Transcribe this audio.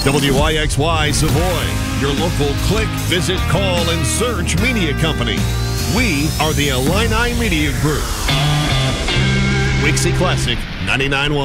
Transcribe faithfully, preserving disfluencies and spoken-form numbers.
W I X Y Savoy, your local click, visit, call, and search media company. We are the Illini Media Group. Wixie Classic ninety-nine point one.